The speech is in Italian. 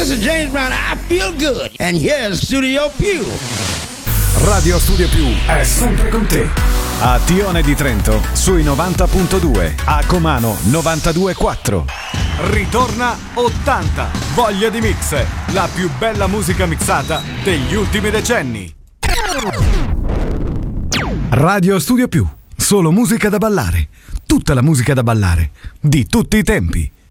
This is James Brown. I feel good. And here's Studio Più. Radio Studio Più è sempre con te. A Tione di Trento sui 90.2, a Comano 92.4. Ritorna 80. Voglia di mix, la più bella musica mixata degli ultimi decenni. Radio Studio Più, solo musica da ballare. Tutta la musica da ballare di tutti i tempi.